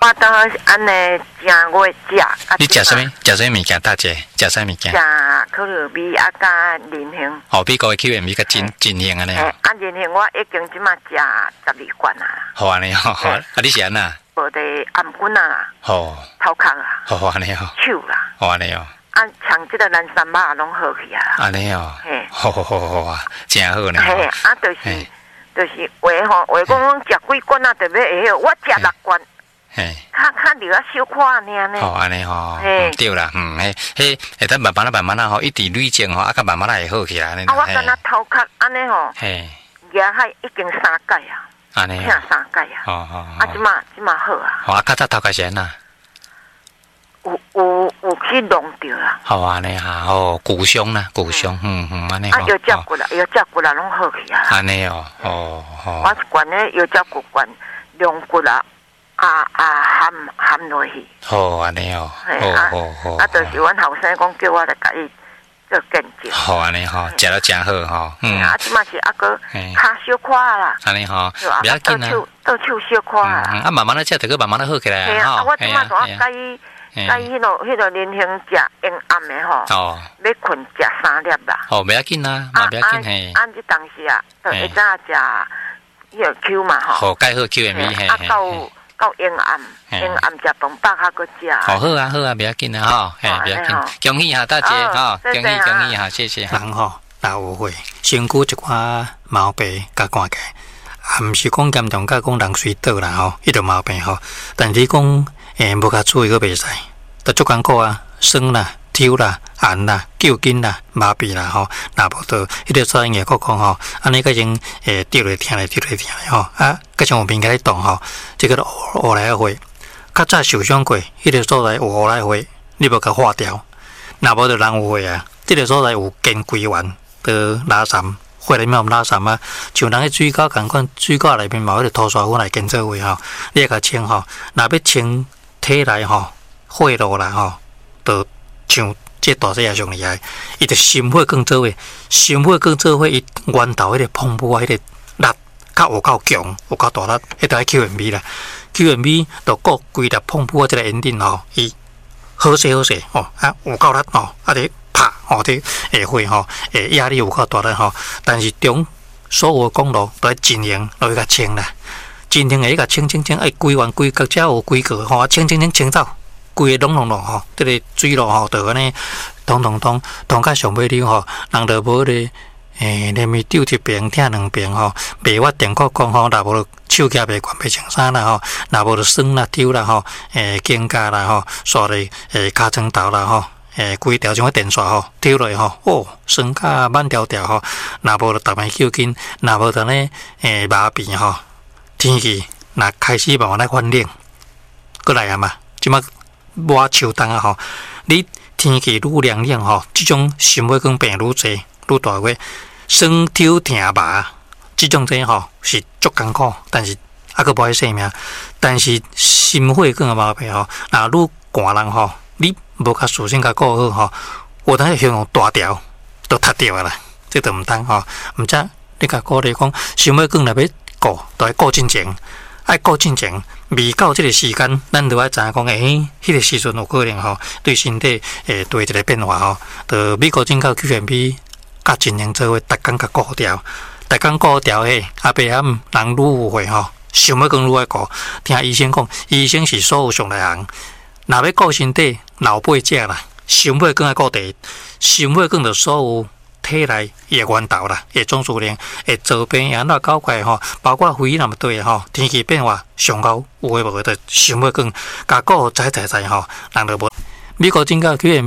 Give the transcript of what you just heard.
我当安尼正月食。 你食什么？食什么物件？大姐，食啥物件？ 食可乐米啊，加人参。 哦，美国的 QM 甲真香安尼。 啊，人参我已经即马食12罐啊。 好安尼吼，啊你是安那？ 无伫颔棍啊。 吼。 头壳啊。 好安尼吼。 手啦。 好安尼哦。 啊，像即个咱三肉拢好去啊。 安尼哦。嘿。好啊，真好呢。 嘿，啊，就是话讲食几罐啊，特别会晓。我食6罐。 嘿。 较留啊小可尔呢。 好安尼吼。对啦，迄等慢慢啊吼，一直累积吼，啊，甲慢慢会好起来呢。 啊，我敢若头壳安尼吼。嘿。牙海已经3届啊。 安尼。 听3届啊。 哦。 啊，即马好啊。 好啊，较早头壳是安那？ 有去弄着啦。 好安尼哈，哦，骨胸啦，安尼。 啊，腰脚骨啦，拢好去啊。 安尼哦， 我一罐咧腰脚骨罐两骨啦，含落去。 好安尼哦，好。 啊，就是阮后生讲叫我来甲伊做见证。 好安尼吼，食了真好吼。 啊，即马是啊个骹小可啦。 安尼吼，不要紧啊。 倒手小可啊。 啊，慢慢咧食，就个慢慢咧好起来啊。啊，我即马我甲伊。甲伊迄个人参食用暗的吼，要困食3粒啦。 哦，不要紧啦，嘛不要紧嘿。 按即当时啊，就会早食迄个 Q 嘛吼。 好，介好 QM 嘿。 啊，到用暗食饭饱还佫食。 好啊，不要紧啦吼，嘿，不要紧。恭喜哈大姐吼，恭喜哈，谢谢。人吼，老有岁，身躯一寡毛病甲关节，也毋是讲严重甲讲人衰倒啦吼，迄种毛病吼，但是讲。无甲注意个袂使，都足艰苦啊，酸啦、抽啦、寒啦、揪筋啦、麻痹啦吼，若无到迄个所应个讲吼，安尼个种丢来听吼，啊，个像有面甲咧动吼，即个乌来血，较早受伤过，迄个所在有乌来血，你无甲化掉，若无就人有血啊，即个所在有腱规丸的拉散。血里面有拉散啊，像人迄水沟共款，水沟内面嘛有迄个吐沙粉来建做位吼，你要甲清吼，若要清。体内吼血路啦吼，就像这大细也上厉害，伊就心血更做伙，心血更做伙，伊源头迄个澎湃啊，迄个力较有够强，有够大力，迄个 QMB 啦 ，QMB 就各规粒澎湃啊，即个引擎吼，伊好势哦，啊有够力吼，啊伫拍吼，伫会血吼，压力有够大力吼，但是中所有公路都要进行落去甲清啦。真正会甲清，哎，规环规角只有规个吼，清走，规个拢吼，这个水路吼，就安尼通到上尾了吼，人就无咧，连咪丢一边听2边吼，袂发电话讲吼，若无手脚袂惯袂穿衫啦吼，若无就酸啦、抽啦吼，肩胛啦吼，刷咧骹床头啦吼，规条像个电线吼，抽落吼，哦，酸甲慢条吼，若无就逐摆揪筋，若无就呢麻痹吼。天气若开始慢慢来反冷，过来啊嘛！即马我秋冬啊吼，你天气愈凉冷吼，即种心血管病愈济愈大个，酸抽疼麻，即种这吼是足艰苦，但是还佫无爱性命。但是心血管的毛病吼，若愈寒人吼，你无甲事先甲顾好吼，有当形容大条都塌掉啊啦，这都毋当吼。毋则你甲顾虑讲心血管若要顾都要顾进前，爱顾进前，未到这个时间，咱就要知影讲，迄个时阵有可能吼，对身体对一个变化吼，就美国政府 QMB 甲进行做伙，逐工甲顾掉，逐工顾掉阿伯人愈有血吼，想要更愈爱顾。听医生讲，医生是所有上内行，若要顾身体，老八只啦，心血管爱顾第一，心血管就所有。体内伊个源头啦，伊总数量会周边也安怎搞怪吼，包括肺那么多吼，天气变化上高有诶无诶，就心血管甲顾知吼，人就无美国政府居然。